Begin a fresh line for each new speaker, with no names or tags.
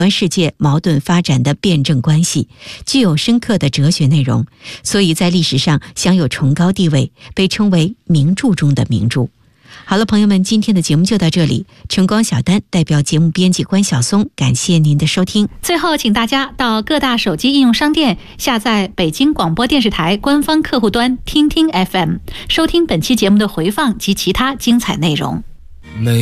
世界矛盾发展的辩证关系，具有深刻的哲学内容，所以在历史上享有崇高地位，被称为名著中的名著。好了，朋友们，今天的节目就到这里。晨光小丹代表节目编辑关晓松，感谢您的收听。
最后，请大家到各大手机应用商店下载北京广播电视台官方客户端听听 FM， 收听本期节目的回放及其他精彩内容。